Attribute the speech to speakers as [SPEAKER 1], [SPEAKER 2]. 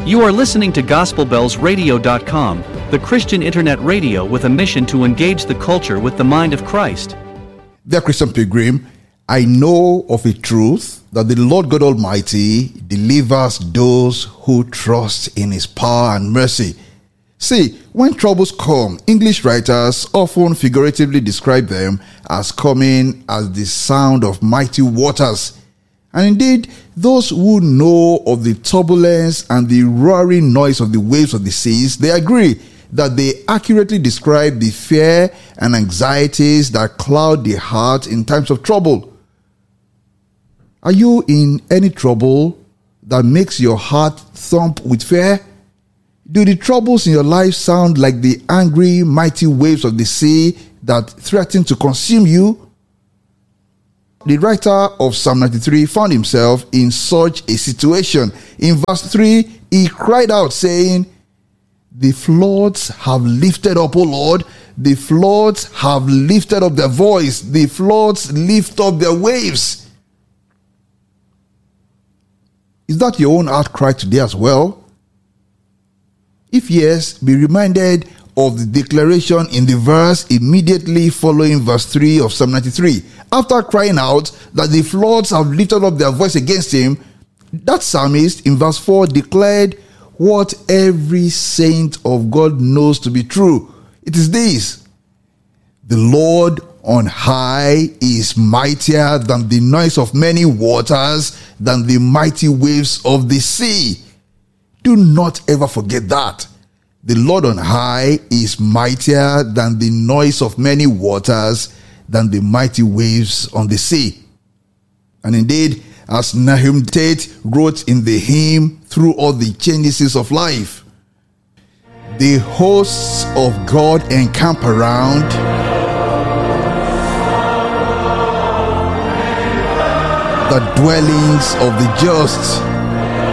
[SPEAKER 1] You are listening to GospelBellsRadio.com, the Christian internet radio with a mission to engage the culture with the mind of Christ.
[SPEAKER 2] Dear Christian Pilgrim, I know of a truth that the Lord God Almighty delivers those who trust in His power and mercy. See, when troubles come, English writers often figuratively describe them as coming as the sound of mighty waters. And indeed, those who know of the turbulence and the roaring noise of the waves of the seas, they agree that they accurately describe the fear and anxieties that cloud the heart in times of trouble. Are you in any trouble that makes your heart thump with fear? Do the troubles in your life sound like the angry, mighty waves of the sea that threaten to consume you? The writer of Psalm 93 found himself in such a situation. In verse 3, he cried out saying, "The floods have lifted up, O Lord. The floods have lifted up their voice. The floods lift up their waves." Is that your own outcry today as well? If yes, be reminded of the declaration in the verse immediately following verse 3 of Psalm 93. After crying out that the floods have lifted up their voice against him, that psalmist in verse 4 declared what every saint of God knows to be true. It is this: the Lord on high is mightier than the noise of many waters, than the mighty waves of the sea. Do not ever forget that. The Lord on high is mightier than the noise of many waters, than the mighty waves on the sea. And indeed, as Nahum Tate wrote in the hymn, "Through all the changes of life," the hosts of God encamp around, the dwellings of the just.